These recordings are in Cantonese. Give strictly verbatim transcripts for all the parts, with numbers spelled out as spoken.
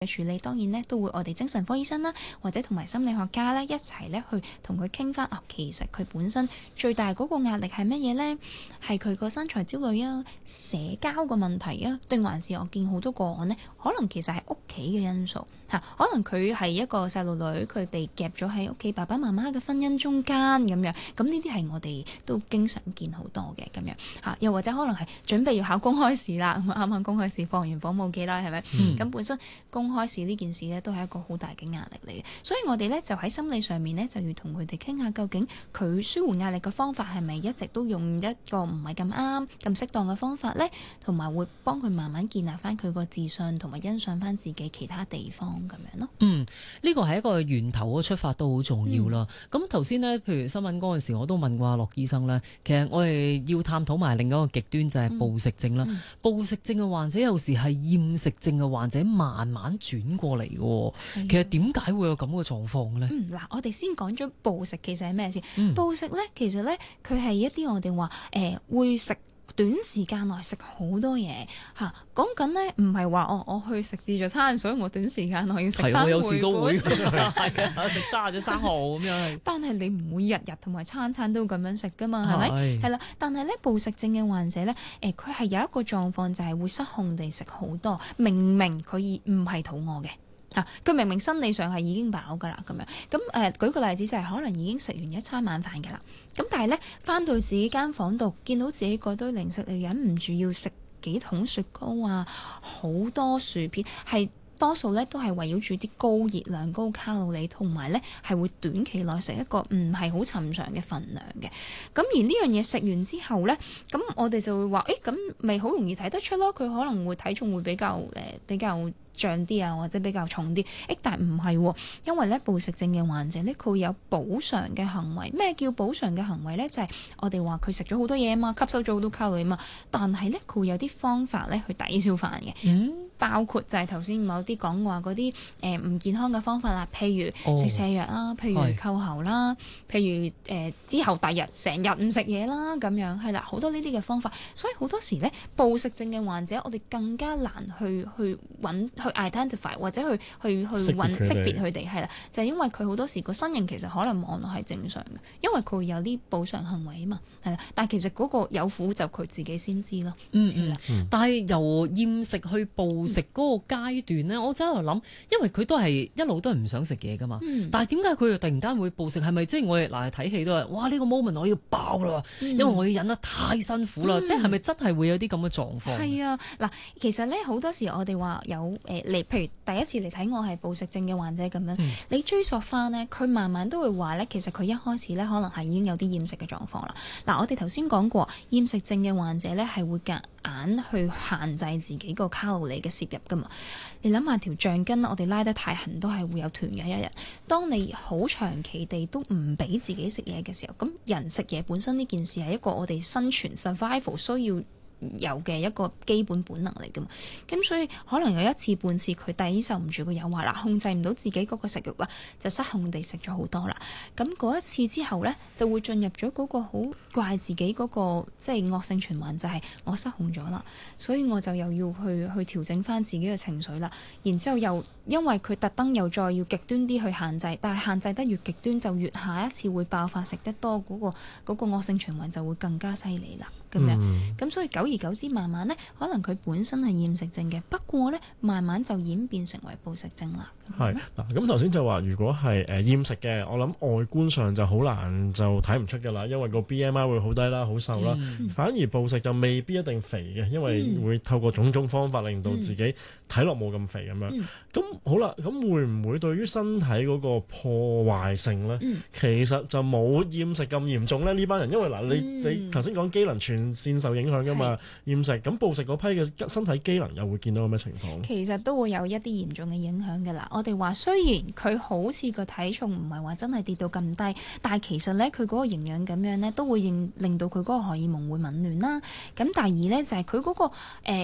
嘅處理，當然咧都會我哋精神科醫生啦，或者同埋心理學家咧一齊咧去同佢傾翻啊，其實佢本身最大嗰個壓力係乜嘢呢？係佢個身材焦慮啊、社交個問題啊，定還是我見好多個案呢，可能其實係屋企嘅因素嚇、啊，可能佢係一個細路女，佢被夾咗喺屋企爸爸媽媽嘅婚姻中間咁樣，咁呢啲係我哋都經常見好多嘅咁樣嚇、啊，又或者可能係準備要考公開試啦，咁啱啱公開試放完房冇幾耐係咪？咁、嗯、本身公開試呢件事呢，都係一個好大嘅壓力嚟嘅，所以我哋呢，就喺心理上面呢，就要同佢哋傾下，究竟佢舒緩壓力嘅方法係咪一直都用一個唔係咁啱、咁適當嘅方法呢？同埋會幫佢慢慢建立翻佢個自信，同埋欣賞翻自己其他地方咁樣咯。 嗯，呢個係一個源頭嘅出發都好重要啦。咁頭先呢，譬如新聞嗰陣時，我都問過阿樂醫生呢，其實我哋要探討埋另一個極端就係暴食症啦。嗯嗯、暴食症嘅患者有時係厭食症嘅患者慢慢轉過嚟嘅，的其實點解會有咁嘅狀況呢？ 嗯，嗱，我哋先講咗暴食其實係咩先？ 嗯、 暴食呢，其實呢，佢係一啲我哋話誒會食短時間內食好多嘢嚇，講緊呢唔係話哦，我去食自助餐，所以我短時間內要食翻回本。係，我有時都會食沙或者生蠔咁樣。但係你唔會日日同埋餐餐都咁樣食噶嘛，係咪？係啦，但係咧暴食症嘅患者咧，誒佢係有一個狀況就係會失控地食好多，明明佢唔係肚餓嘅。啊！佢明明生理上係已經飽㗎啦，咁樣咁誒、呃。舉個例子就係可能已經食完一餐晚飯㗎啦，咁但係咧返到自己間房度，見到自己嗰堆零食，你忍唔住要食幾桶雪糕啊，好多薯片，係多數咧都係圍繞住啲高熱量、高卡路里，同埋咧係會短期內食一個唔係好尋常嘅份量嘅。咁而呢樣嘢食完之後咧，咁我哋就會話：誒咁咪好容易睇得出咯，佢可能會體重會比較誒、呃、比較脹啲啊，或者比較重啲。誒，但係唔係，因為咧暴食症嘅患者咧，佢會有補償嘅行為。咩叫補償嘅行為咧？就係、是、我哋話佢食咗好多嘢啊嘛，吸收咗好多卡路里啊嘛，但係咧佢會有啲方法咧去抵消翻嘅。嗯。包括就係頭先某啲講話嗰啲誒唔健康嘅方法啦，譬如食瀉藥啦，譬如扣喉啦，譬如誒、呃、之後第日成日唔食嘢啦，咁樣係啦，好多呢啲嘅方法。所以好多時咧，暴食症嘅患者，我哋更加難去去揾去 identify 或者去去去揾識別佢哋係啦，就係、是、因為佢好多時個身形其實可能望落係正常嘅，因為佢會有啲補償行為啊嘛，係啦。但係其實嗰個有苦就佢自己先知咯。嗯嗯， 嗯但係由厭食去暴食嗰個階段咧，我真係喺度諗，因為佢都係一路都係唔想食嘢噶嘛。嗯、但係點解佢又突然間會暴食？係咪即係我哋嗱睇戲都係哇呢、呢個 moment 我要爆啦，嗯、因為我要忍得太辛苦啦。嗯、即係係咪真係會有啲咁嘅狀況？係啊，嗱，其實咧好多時我哋話有誒嚟，譬如第一次嚟睇我係暴食症嘅患者咁樣，嗯、你追溯翻呢，佢慢慢都會話咧，其實佢一開始咧可能係已經有啲厭食嘅狀況啦。嗱，我哋頭先講過厭食症嘅患者咧係會夾硬去限制自己個卡路里嘅攝入噶嘛。你諗下條橡筋，我哋拉得太痕都係會有斷嘅一日。當你好長期地都唔俾自己食嘢嘅時候，咁人食嘢本身呢件事係一個我哋生存 survival 需要有嘅一個基本本能嚟噶嘛，咁所以可能有一次半次佢抵受唔住個誘惑啦，控制唔到自己嗰個食慾啦，就失控地食咗好多啦。咁嗰一次之後呢，就會進入咗嗰個好怪自己嗰個即係惡性循環，就係我失控咗啦，所以我就又要去去調整翻自己嘅情緒啦。然之後又因為佢特登又再要極端啲去限制，但係限制得越極端，就越下一次會爆發食得多嗰個嗰個惡性循環就會更加犀利啦。咁樣，咁、嗯、所以久而久之，慢慢咧，可能佢本身係厭食症嘅，不過咧，慢慢就演變成為暴食症啦。 係嗱，咁頭先就話，如果係誒厭食嘅，我諗外觀上就好難就睇唔出㗎啦，因為個 B M I 會好低啦，好瘦啦。嗯、反而暴食就未必一定肥嘅，因為會透過種種方法令到自己睇落冇咁肥咁樣。咁、嗯、好啦，咁會唔會對於身體嗰個破壞性咧，嗯、其實就冇厭食咁嚴重咧？呢班人因為嗱，你你頭先講機能全線受影響㗎嘛，是厭食咁暴食嗰批嘅身體機能又會見到有咩情況？ 其實都會有一啲嚴重嘅影響㗎啦。我哋話雖然佢好似個體重唔係話真係跌到咁低，但係其實咧佢嗰個營養咁樣咧都會令令到佢嗰個荷爾蒙會紊亂啦。咁第二咧就係佢嗰個、呃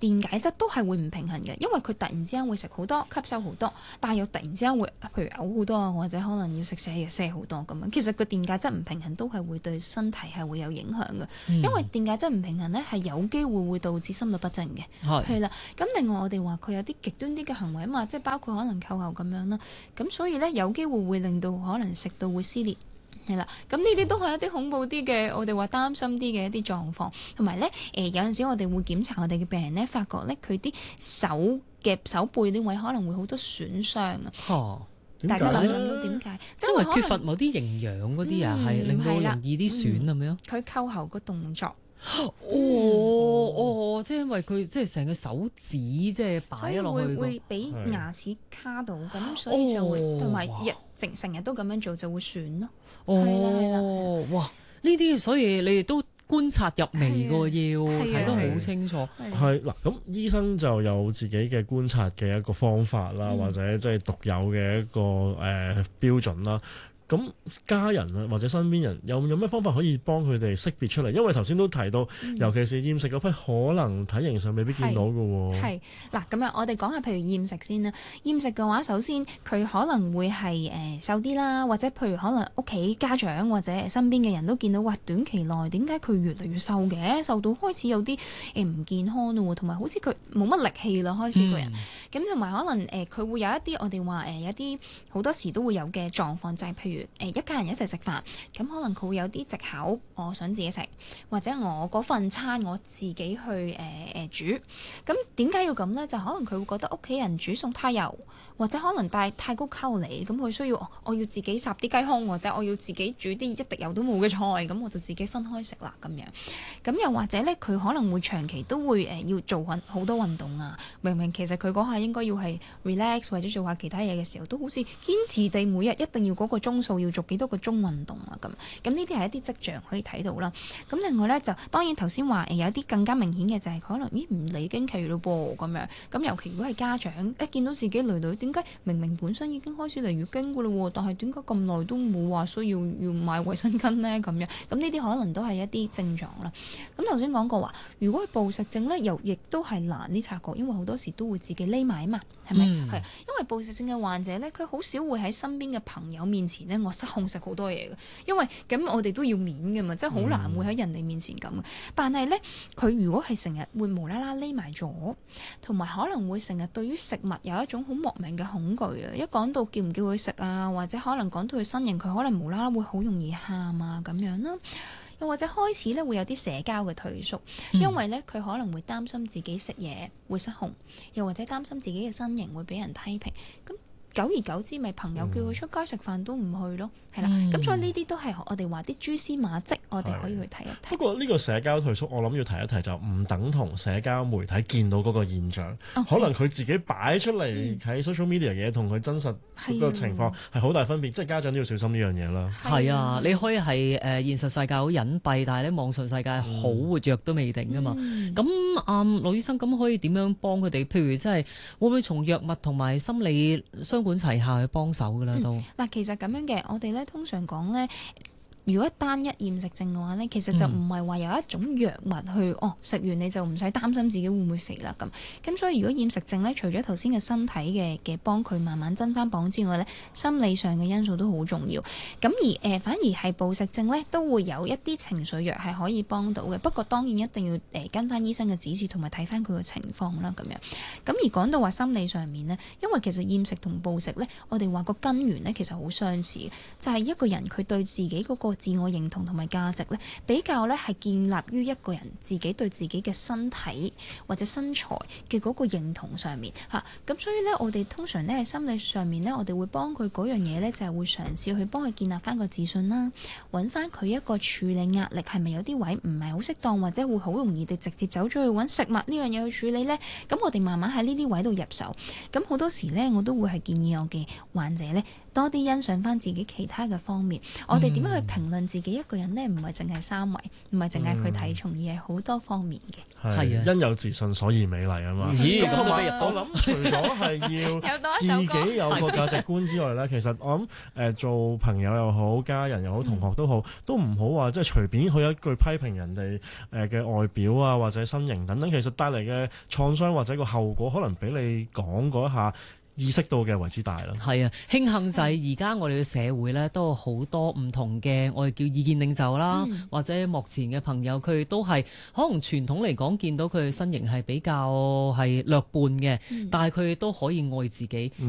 電解質都係會唔平衡嘅，因為佢突然之間會食好多，吸收好多，但係又突然之間會譬如嘔好多啊，或者可能要食瀉藥瀉好多咁樣。其實個電解質唔平衡都係會對身體係會有影響嘅，嗯、因為電解質唔平衡咧係有機會會導致心律不正嘅。係啦是，咁另外我哋話佢有啲極端啲嘅行為啊嘛，即係包括可能扣喉咁樣啦，咁所以咧有機會會令到可能食到會撕裂。係啦，咁呢啲都係一啲恐怖啲嘅，我哋話擔心啲嘅一啲狀況，同埋咧誒有陣時我哋會檢查我哋嘅病人咧，發覺咧佢啲手嘅手背呢位可能會好多損傷啊。哦，大家諗諗到點解？ 因為缺乏某啲營養嗰啲啊，係、嗯、令到容易啲損咁樣。 佢扣喉個動作。 哦哦，即係因為佢即係成個手指即係擺咗落去， 會會俾牙齒卡到，咁的所以就會同埋日成成日都咁樣做就會損咯。 哦，係啦係啦，哇！呢啲所以你哋都觀察入微嘅，要睇得好清楚。 係嗱，咁醫生就有自己嘅觀察嘅一個方法啦，嗯、或者即係獨有嘅一個誒、呃、標準啦。咁家人啊，或者身邊人有有咩方法可以幫佢哋識別出嚟？因為頭先都提到，嗯、尤其是厭食嗰批，可能體型上未必見到嘅喎。係嗱，咁樣我哋講下，譬如厭食先啦。厭食嘅話，首先佢可能會係誒、呃、瘦啲啦，或者譬如可能屋企家長或者身邊嘅人都見到，哇，短期內點解佢越嚟越瘦嘅？瘦到開始有啲誒唔健康咯，同埋好似佢冇乜力氣啦，開始個人。咁同埋可能誒佢、呃、會有一啲我哋話誒有一啲好多時都會有嘅狀況，就係、是、譬如。誒一家人一齊食飯，咁可能佢會有啲藉口，我想自己食，或者我嗰份餐我自己去誒誒、呃、煮。咁點解要咁呢？就可能佢會覺得屋企人煮餸太油，或者可能帶太高卡路里，咁佢需要我要自己烚啲雞胸，或者我要自己煮啲一滴油都冇嘅菜，咁我就自己分開食啦咁樣。咁又或者呢，佢可能會長期都會誒、呃、要做運好多運動啊。明明其實佢嗰下應該要係 relax 或者做下其他嘢嘅時候，都好似堅持地每日一定要嗰個鐘數要做幾多個鐘運動啊咁。咁呢啲係一啲跡象可以睇到啦。咁另外呢，就當然頭先話誒有啲更加明顯嘅就係可能咦唔理經期咯噃咁樣。咁尤其如果係家長一見到自己女女點解明明本身已經開始嚟月經噶啦喎，但係點解咁耐都冇話需要要買衛生巾呢？咁樣？咁呢啲可能都係一啲症狀啦。咁頭先講過話，如果係暴食症呢，又亦都係難啲察覺，因為好多時都會自己匿埋啊嘛，係咪？係、嗯，因為暴食症嘅患者呢，佢好少會喺身邊嘅朋友面前呢，我失控食好多嘢嘅，因為咁我哋都要面㗎嘛，即係好難會喺人哋面前咁。嗯、但係呢，佢如果係成日會無啦啦匿埋咗，同埋可能會成日對於食物有一種好莫名嘅恐懼啊！一講到叫唔叫佢食啊，或者可能講到佢身形，佢可能無啦啦會好容易喊啊咁樣啦。又或者開始咧會有啲社交嘅退縮，因為咧佢可能會擔心自己食嘢會失控，又或者擔心自己嘅身形會俾人批評。咁久而久之，咪朋友叫佢出街食飯都唔去咯，係啦。咁、嗯、所以呢啲都係我哋話啲蛛絲馬跡，我哋可以去睇一睇。 不過呢個社交退縮，我諗要提一提就唔等同社交媒體見到嗰個現象。Okay. 可能佢自己擺出嚟喺 social media 嘅嘢，同佢真實個情況係好大分別。的即係家長都要小心呢樣嘢啦。係啊，你可以係誒、呃、現實世界好隱蔽，但係咧網上世界好活躍都未定㗎嘛。咁啊、嗯，羅、嗯、醫生咁可以點樣幫佢哋？譬如即係會唔會從藥物同埋心理相管齊下去幫手噶啦都。嗱、 嗯，其實咁樣嘅，我哋咧通常講咧，如果單一厭食症嘅話咧，其實就唔係話有一種藥物去、嗯、哦食完你就唔使擔心自己會唔會肥啦咁。咁所以如果厭食症咧，除咗頭先嘅身體嘅嘅幫佢慢慢增翻磅之外咧，心理上嘅因素都好重要。咁而誒、呃、反而係暴食症咧，都會有一啲情緒藥係可以幫到嘅。不過當然一定要誒、呃、跟翻醫生嘅指示，同埋睇翻佢嘅情況啦咁樣。咁而講到話心理上面咧，因為其實厭食同暴食咧，我哋話個根源咧其實好相似，就係、是、一個人佢對自己嗰個自我認同同埋價值咧，比較咧係建立於一個人自己對自己嘅身體或者身材嘅嗰個認同上面嚇。咁、啊、所以咧，我哋通常咧喺心理上面咧，我哋會幫佢嗰樣嘢咧，就係、是、會嘗試去幫佢建立翻個自信啦，揾翻佢一個處理壓力係咪有啲位唔係好適當，或者會好容易地直接走咗去揾食物呢樣嘢去處理咧。咁我哋慢慢喺呢啲位度入手。咁好多時咧，我都會係建議我嘅患者咧，多啲欣賞翻自己其他嘅方面。我哋點樣去平評論自己一個人咧，唔係淨係三圍，唔係淨係佢體重，而係好多方面嘅。 係啊，因有自信所以美麗啊嘛。 咦， 咁同埋我諗，除咗係要自己有個價值觀之外咧，其實我諗誒、呃、做朋友又好，家人又好，同學都好，都唔好話即係隨便去一句批評人哋誒嘅外表啊，或者身形等等，其實帶嚟嘅創傷或者個後果，可能比你講嗰一下意識到嘅為之大啦。 係啊，慶幸就係而家我哋嘅社會咧，都有好多唔同嘅我哋叫意見領袖啦，嗯、或者目前嘅朋友，佢都係可能傳統嚟講見到佢嘅身形係比較係略胖嘅，嗯、但係佢都可以愛自己。